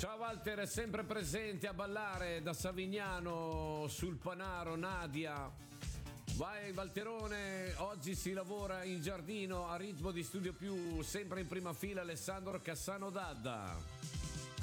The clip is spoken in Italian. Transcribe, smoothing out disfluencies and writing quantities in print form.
Ciao Walter, è sempre presente a ballare da Savignano sul Panaro, Nadia. Vai Valterone, oggi si lavora in giardino a ritmo di Studio Più, sempre in prima fila Alessandro Cassano Dadda.